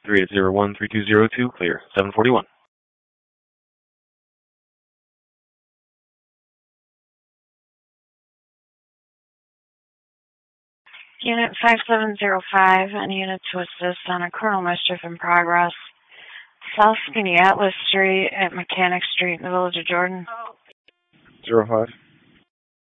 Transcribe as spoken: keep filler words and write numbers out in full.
three eight zero one three two zero two, clear. seven forty-one. Unit five seven zero five, and unit to assist on a criminal mischief in progress. South Skinny Atlas Street at Mechanic Street in the Village of Jordan. Zero five.